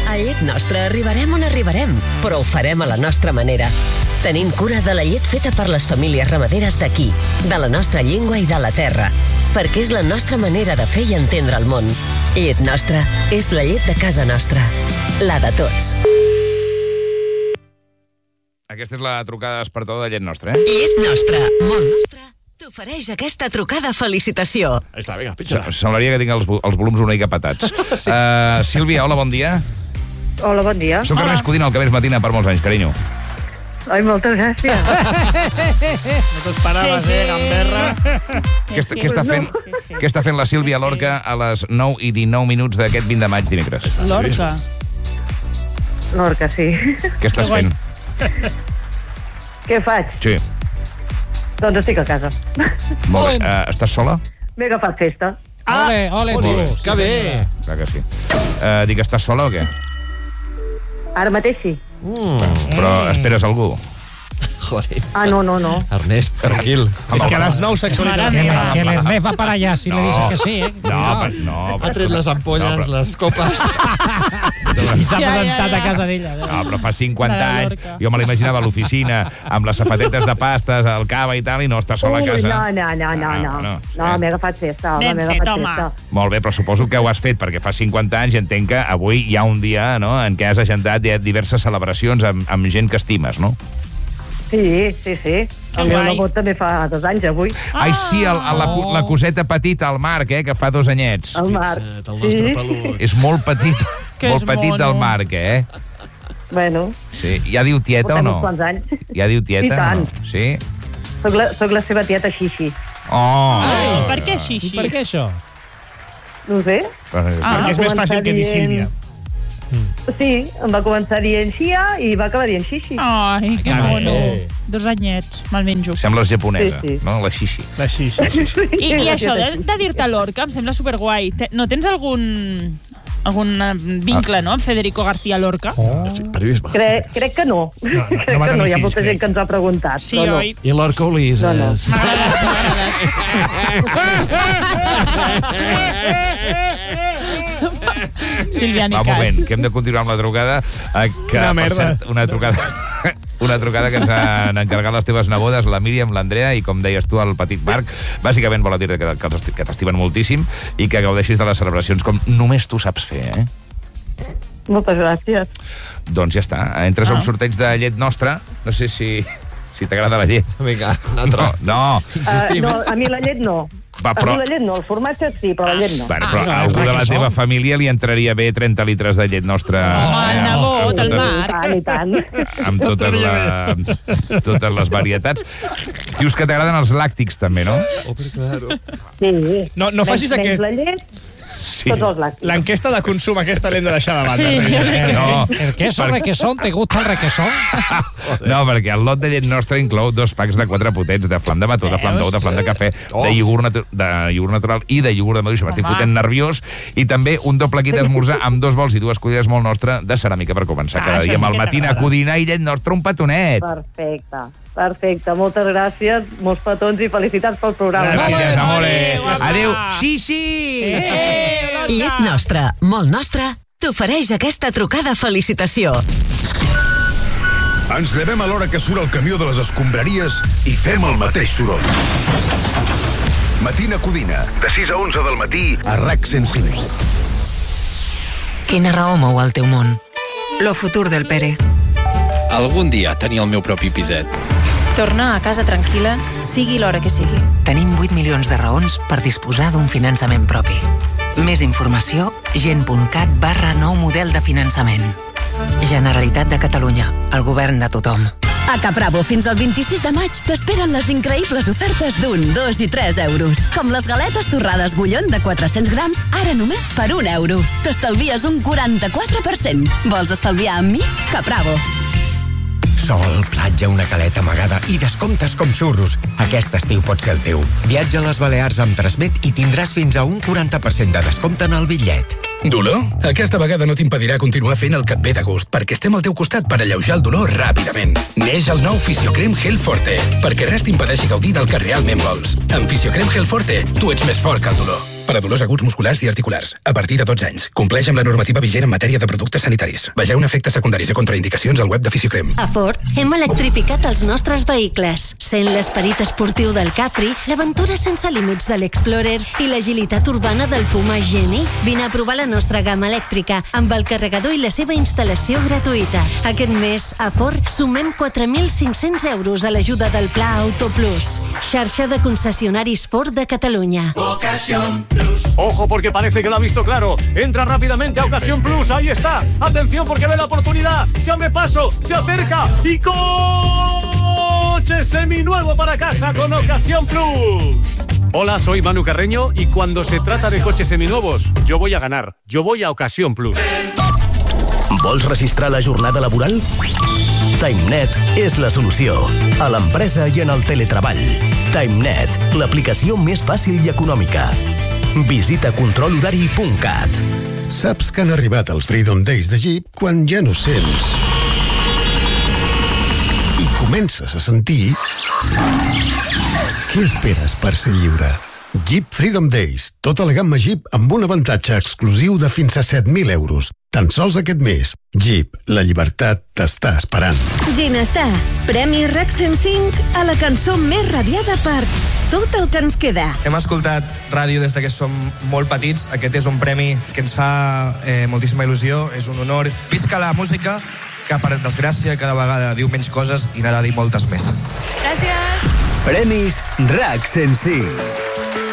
A Llet Nostra arribarem on arribarem, però ho farem a la nostra manera. Tenint cura de la llet feta per les famílies ramaderes d'aquí, de la nostra llengua i de la terra, perquè és la nostra manera de fer i entendre el món. Llet Nostra és la llet de casa nostra, la de tots. Aquesta és la trucada despertadora de Llet Nostra, Llet Nostra, molt nostra, t'ofereix aquesta trucada felicitació. Està, vinga, pitja. Semblaria que tinc els volums una mica patats. Sílvia, hola, bon dia. Hola, bon dia. Soc Ernest Codina, el que més matina per molts anys, carinyo. Ai, moltes gràcies. No t'ho esperaves, gamberra. Què està fent la Sílvia Lorca a les 9:19 d'aquest 20 de maig dimecres? Lorca. Lorca, sí. Què estàs fent? Què faig? Sí. Doncs estic a casa. Molt bé. Estàs sola? M'he agafat festa. Ole, tu. Que bé. Clar que sí. Dic, estàs sola o què? Ara mateix sí. Però esperes algú? Joder. Ah, no. Ernest, tranquil. És que a les 9 sexualitzem. Que l'Ernest va para allá si le dices que sí, ¿eh? No. Ha tret les ampolles, les copes. I s'ha presentat a casa d'ella. No, però fa 50 anys, jo me l'imaginava a l'oficina, amb les safatetes de pastes, el cava i tal, i no està sola a casa. No, m'he agafat festa, home, m'he agafat festa. Molt bé, però suposo que ho has fet perquè fa 50 anys i entenc que avui hi ha un dia, no?, en què has agendat diverses celebracions amb gent que estimes, no? Sí. El meu nebot també fa 2 anys, avui. Ai, sí, la coseta petita, el Marc, que fa 2 anyets. El Marc. El nostre pelut. És molt petit, Que molt és petit mono. del Marc, Bueno. Sí. Ja diu tieta o no? Portem uns quants anys. Ja diu tieta I tant. o no? Sí? Soc la seva tieta Xixi. Oh! Ai, per què xixi? Per què això? No ho sé. Perquè és més fàcil que dir Sílvia. Sí, em va començar dient xia i va acabar dient Xixi. Ai, que Ah, mono. bé. 2 anyets, me'l menjo. Sembles japonesa, Sí. no? La xixi. La xixi. I això de dir-te Lorca em sembla superguai. No tens algun vincle, no?, amb Federico García Lorca? Periodisme. Crec que no. Crec que no, hi ha molta gent que ens ha preguntat. Sí, però no. oi? I l'Orca Ulisses. No. Sílvia, ni Va, un cas. moment, que hem de continuar amb la trucada. Que, Una per merda. cert, una trucada que ens han encarregat les teves nebodes, la Míriam, l'Andrea i, com deies tu, el petit Marc. Bàsicament volen dir que t'estimen moltíssim i que gaudeixis de les celebracions com només tu saps fer, Moltes gràcies. Doncs ja està. Entres a un sorteig de Llet Nostra. No sé si t'agrada la llet. Vinga, un altre. No. Insistim. No, a mi la llet no. Va, però... A mi la llet no, el formatge sí, però la llet no. Bueno, però a algú de la teva família li entraria bé 30 litres de Llet Nostra. Home, el nebot, el Marc. I tant. Amb totes les varietats. Dius que t'agraden els làctics, també, no? Claro. Sí. No facis Menys aquest... la llet, Sí. tots els làctics. L'enquesta de consum aquesta l'hem de deixar de banda. Sí, jo crec que No, ¿El queso requesón? ¿Te gusta el requesón? no, perquè el lot de Llet Nostra inclou 2 packs de 4 potents, de flam de mató, de flam d'ou, de flam de cafè, de iogurt natural i de iogurt de maduixa. M'estic fotent nerviós. I també un doble kit d'esmorzar amb 2 bols i 2 culleres molt nostra de ceràmica per començar cada dia. això sí Amb el que matí a t'agrada. Codina i Llet Nostra, un petonet. Perfecte. Moltes gràcies, molts petons i felicitats pel programa. Gràcies, amore. guapa. Adéu. Sí. Llet Nostra, molt nostra, t'ofereix aquesta trucada felicitació. Ens llevem a l'hora que surt el camió de les escombraries i fem el mateix soroll. Matina Codina, de 6 a 11 del matí, a RAC 105. Quina raó mou el teu món? Lo futur del Pere. Algun dia tenir el meu propi piset. Tornar a casa tranquil·la, sigui l'hora que sigui. Tenim 8 milions de raons per disposar d'un finançament propi. Més informació, gent.cat/nou model de finançament. Generalitat de Catalunya, el govern de tothom. A Capravo, fins al 26 de maig, t'esperen les increïbles ofertes d'1, 2 i 3 euros. Com les galetes torrades Gullón de 400 grams, ara només per 1 euro. T'estalvies un 44%. Vols estalviar amb mi? Capravo. Sol, platja, una caleta amagada i descomptes com xurros. Aquest estiu pot ser el teu. Viatja a les Balears amb Transmet i tindràs fins a un 40% de descompte en el bitllet. Dolor? Aquesta vegada no t'impedirà continuar fent el que et ve de gust, perquè estem al teu costat per alleujar el dolor ràpidament. Neix el nou Fisiocrem Gel Forte, perquè res t'impedeixi gaudir del que realment vols. Amb Fisiocrem Gel Forte, tu ets més fort que el dolor. per a dolors aguts musculars i articulars. A partir de 12 anys. Compleix amb la normativa vigent en matèria de productes sanitaris. Vegeu efectes secundaris i contraindicacions al web de Fisiocrem. A Ford hem electrificat els nostres vehicles. Sent l'esperit esportiu del Capri, l'aventura sense límits de l'Explorer i l'agilitat urbana del Puma Geni. Vine a provar la nostra gamma elèctrica amb el carregador i la seva instal·lació gratuïta. Aquest mes, a Ford, sumem 4.500 euros a l'ajuda del Pla Auto Plus. Xarxa de concessionaris Ford de Catalunya. Ocasión Plus. Ojo, porque parece que lo ha visto claro. Entra rápidamente a Ocasión Plus. Ahí está. Atención, porque ve la oportunidad. Se abre paso, se acerca y coche seminuevo para casa con Ocasión Plus. Hola, soy Manu Carreño y cuando se trata de coches seminuevos, yo voy a ganar. Yo voy a Ocasión Plus. Vols registrar la jornada laboral? TimeNet és la solució. A l'empresa i en el teletreball. TimeNet, l'aplicació més fàcil i econòmica. Visita controlhorari.cat. Saps que han arribat els Freedom Days de Jeep quan ja no sents i comences a sentir què esperes per ser lliure. Jeep Freedom Days, tota la gamma Jeep amb un avantatge exclusiu de fins a 7.000 euros. Tan sols aquest mes. Jeep, la llibertat t'està esperant. Ginestar, Premi RAC 105 a la cançó més radiada per Tot el que ens queda. Hem escoltat ràdio des que som molt petits. Aquest és un premi que ens fa moltíssima il·lusió, és un honor. Visca la música, que per desgràcia cada vegada diu menys coses i n'ha de dir moltes més. Gràcies. Premis RAC 105.